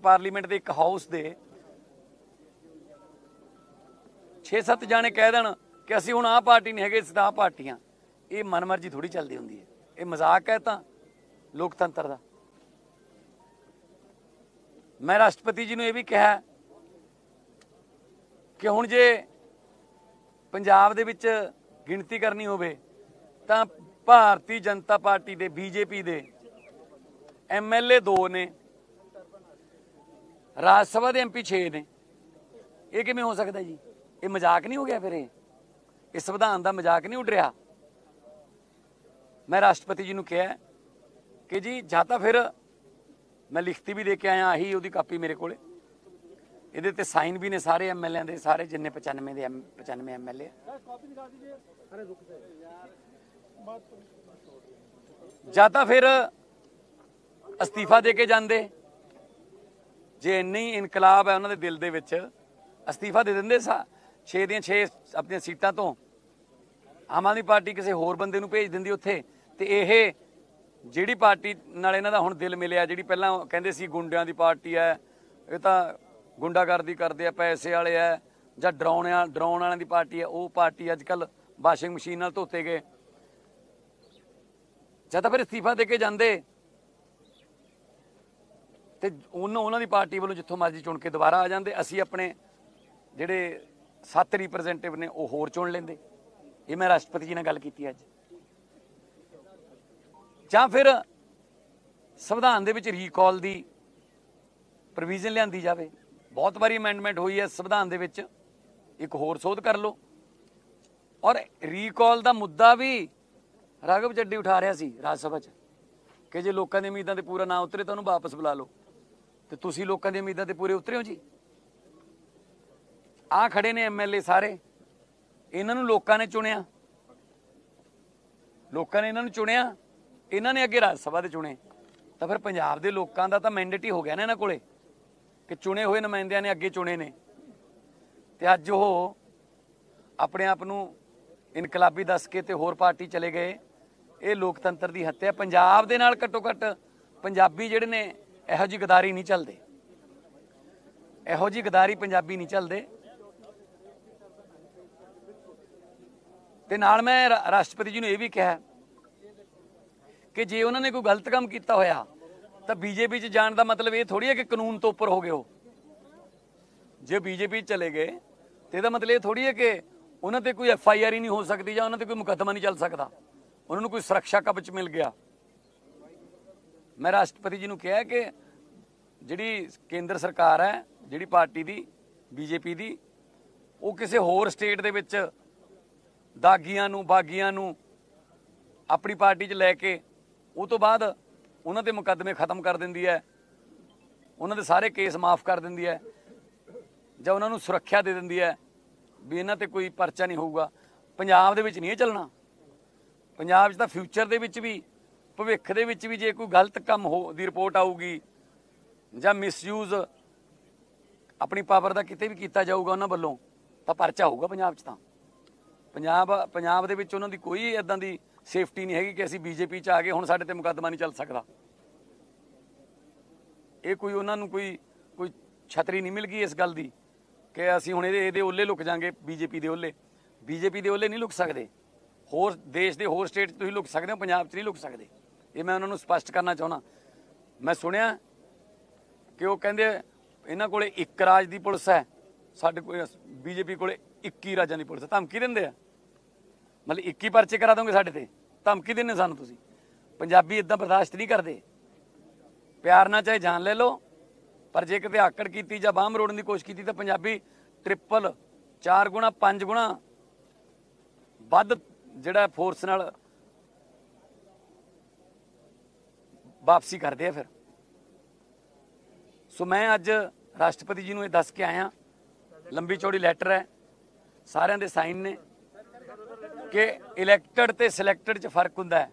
Parliament के एक house के 6-7 जाने कह देन कि असीं हुण आह पार्टी नहीं हैगे, असीं तां आह पार्टियां। ये मनमर्जी थोड़ी चलती होंदी है, ये मजाक है तां लोकतंत्र का। मैं राष्ट्रपति जी नूं ये भी कहा कि हुण जे पंजाब दे विच गिणती करनी होवे तां भारतीय जनता पार्टी दे बीजेपी दे MLA 2 ने, राज सभा दे MP 6 ने। ये किवें हो सकदा जी? ये मजाक नहीं हो गया? फिर ये संविधान का मजाक नहीं उड़ रहा? मैं राष्ट्रपति जी नूं कहा कि जी जां तां फिर मैं लिखती भी दे के आया, आही उहदी कापी मेरे कोले, ਇਹਦੇ ਤੇ ਸਾਈਨ ਵੀ ਨੇ ਸਾਰੇ MLA ਦੇ, ਸਾਰੇ जिन्ने 95 ਦੇ 95 MLA। ਜਾਂ ਤਾਂ ਫਿਰ ਅਸਤੀਫਾ ਦੇ ਕੇ ਜਾਂਦੇ, ਜੇ ਇੰਨੀ ਇਨਕਲਾਬ ਹੈ ਉਹਨਾਂ ਦੇ ਦਿਲ ਦੇ ਵਿੱਚ, ਅਸਤੀਫਾ ਦੇ ਦਿੰਦੇ 6 ਦੀਆਂ 6 ਆਪਣੀਆਂ ਸੀਟਾਂ ਤੋਂ, ਆਮ ਆਦਮੀ ਪਾਰਟੀ ਕਿਸੇ ਹੋਰ ਬੰਦੇ ਨੂੰ ਭੇਜ ਦਿੰਦੀ ਉੱਥੇ, ਤੇ ਇਹ ਜਿਹੜੀ ਪਾਰਟੀ ਨਾਲ ਇਹਨਾਂ ਦਾ ਹੁਣ ਦਿਲ ਮਿਲਿਆ, ਜਿਹੜੀ ਪਹਿਲਾਂ ਕਹਿੰਦੇ ਸੀ ਗੁੰਡਿਆਂ ਦੀ ਪਾਰਟੀ ਹੈ, ਇਹ ਤਾਂ ਗੁੰਡਾਗਰਦੀ ਕਰਦੇ ਆ, ਪੈਸੇ ਵਾਲੇ ਆ, ਜਾਂ ਡਰਾਉਣ ਵਾਲਿਆਂ ਦੀ ਪਾਰਟੀ ਹੈ, ਉਹ ਪਾਰਟੀ ਅੱਜ ਕੱਲ੍ਹ ਵਾਸ਼ਿੰਗ ਮਸ਼ੀਨ ਨਾਲ ਧੋਤੇ ਗਏ। ਜਾਂ ਤਾਂ ਫਿਰ ਅਸਤੀਫਾ ਦੇ ਕੇ ਜਾਂਦੇ ਤੇ ਉਹਨਾਂ ਦੀ ਪਾਰਟੀ ਵੱਲੋਂ ਜਿੱਥੋਂ ਮਰਜ਼ੀ ਚੁਣ ਕੇ ਦੁਬਾਰਾ ਆ ਜਾਂਦੇ, ਅਸੀਂ ਆਪਣੇ ਜਿਹੜੇ 7 ਰਿਪਰੈਜ਼ੈਂਟੇਟਿਵ ਨੇ ਉਹ ਹੋਰ ਚੁਣ ਲੈਂਦੇ। ਇਹ ਮੈਂ ਰਾਸ਼ਟਰਪਤੀ ਜੀ ਨਾਲ ਗੱਲ ਕੀਤੀ ਅੱਜ। ਜਾਂ ਫਿਰ ਸੰਵਿਧਾਨ ਦੇ ਵਿੱਚ ਰੀਕਾਲ ਦੀ ਪ੍ਰੋਵੀਜ਼ਨ ਲਿਆਂਦੀ ਜਾਵੇ। बहुत बारी अमेंडमेंट हुई है संविधान दे विच, एक होर सोध कर लो। और रीकॉल का मुद्दा भी राघव चड्डी उठा रहा सी राज सभा च कि जे लोगों की उम्मीदों से पूरा ना उतरे तो उन्होंने वापस बुला लो। तो तुसी लोगों की उम्मीदों से पूरे उतरे हो जी? आ खड़े ने MLA सारे, इन्होंने लोगों ने चुनिया, लोगों ने इन्होंने चुनिया, इन्होंने अगे राज सभा के चुने। तो फिर पंजाब के लोगों का तो मैंडेट ही हो गया ना इन्होंने कोले कि चुने हुए नुमाइंदियां ने अगे चुने ने। ते अज वो अपने आप नूं इनकलाबी दस के ते होर पार्टी चले गए। ये लोकतंत्र की हत्या। पंजाब दे नाल घट्टो घट्ट पंजाबी जिहड़े ने इहो जी गदारी नहीं चलते, इहो जी गदारी पंजाबी नहीं चलते। ते नाल मैं राष्ट्रपति जी नूं ये भी कहा कि जे उन्होंने कोई गलत काम किया होया तो बीजेपी च जाण का मतलब ये थोड़ी है कि कानून तो उपर हो गए हो। जे बीजेपी चले गए तो यह मतलब ये थोड़ी है कि उन्होंने कोई FIR ही नहीं हो सकती, या उन्होंने कोई मुकदमा नहीं चल सकता, उन्होंने कोई सुरक्षा कवच मिल गया। मैं राष्ट्रपति जी ने कहा कि जिहड़ी केंद्र सरकार है, जिहड़ी पार्टी की बीजेपी की, वो किसी होर स्टेट दे विच दागियां नूं बागियां नूं अपनी पार्टी च लैके उस तो बाद उन्होंने मुकदमे खत्म कर देंदी है, उन्होंने सारे केस माफ़ कर देंदी है, ਜਾਂ ਉਹਨਾਂ ਨੂੰ ਸੁਰੱਖਿਆ ਦੇ ਦਿੰਦੀ ਹੈ ਵੀ ਇਹਨਾਂ ਤੇ ਕੋਈ ਪਰਚਾ ਨਹੀਂ ਹੋਊਗਾ। ਪੰਜਾਬ ਦੇ ਵਿੱਚ ਨਹੀਂ ਇਹ ਚੱਲਣਾ। ਪੰਜਾਬ 'ਚ ਤਾਂ ਫਿਊਚਰ ਦੇ ਵਿੱਚ ਵੀ, ਭਵਿੱਖ ਦੇ ਵਿੱਚ ਵੀ ਜੇ ਕੋਈ ਗਲਤ ਕੰਮ ਦੀ ਰਿਪੋਰਟ ਆਊਗੀ ਜਾਂ ਮਿਸਯੂਜ਼ ਆਪਣੀ ਪਾਵਰ ਦਾ ਕਿਤੇ ਵੀ ਕੀਤਾ ਜਾਊਗਾ ਉਹਨਾਂ ਵੱਲੋਂ, ਤਾਂ ਪਰਚਾ ਹੋਊਗਾ ਪੰਜਾਬ 'ਚ। ਤਾਂ ਪੰਜਾਬ ਦੇ ਵਿੱਚ ਉਹਨਾਂ ਦੀ ਕੋਈ ਇੱਦਾਂ ਦੀ ਸੇਫਟੀ ਨਹੀਂ ਹੈਗੀ ਕਿ ਅਸੀਂ BJP 'ਚ ਆ ਗਏ ਹੁਣ ਸਾਡੇ ਤੇ ਮੁਕੱਦਮਾ ਨਹੀਂ ਚੱਲ ਸਕਦਾ। ਇਹ ਕੋਈ ਉਹਨਾਂ ਨੂੰ ਕੋਈ ਛਤਰੀ ਨਹੀਂ ਮਿਲ ਗਈ ਇਸ ਗੱਲ ਦੀ कि असीं हुण ਇਹਦੇ ओले लुक जाएंगे। BJP ਦੇ ओले नहीं लुक सकते। होर देश के होर स्टेट तुसीं लुक सकते हो, पंजाब 'ਚ नहीं लुक सकते। ये मैं उन्होंने स्पष्ट करना चाहना। मैं सुनिया कि वो कहते इन्हां कोले एक राज की पुलिस है, साडे कोल BJP कोले 21 राजां की पुलिस है। धमकी देंदे आ, मतलब 21 परचे करा दोगे साडे ते, धमकी देने सानूं तुसीं। पंजाबी इदां बर्दाश्त नहीं करते। प्यार नाल चाहे जान ले लो, पर जे किते आकड़ की जां बांह मरोड़न की कोशिश की तो पंजाबी ट्रिपल 4 गुणा 5 गुणा वध जिहड़ा फोर्स नाल वापसी करते हैं फिर। सो मैं अज राष्ट्रपति जी नूं दस के आया, लंबी चौड़ी लैटर है, सारिਆਂ ਦੇ साइन ने कि इलैक्टड ते सिलैक्टड च फर्क हुंदा है।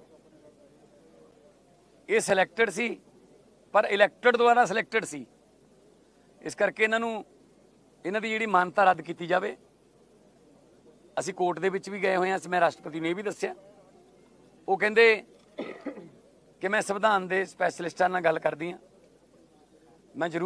ये सिलैक्टड सी पर इलैक्टड द्वारा सिलैक्टड सी, इस करके इन्हां दी जिहड़ी मानता रद्द की जाए। असीं कोर्ट दे विच भी गए हुए हैं, मैं राष्ट्रपति ने भी दस्सिया। वो कहंदे कि मैं संविधान के स्पैशलिस्टां नाल गल करदी हां, मैं जरूर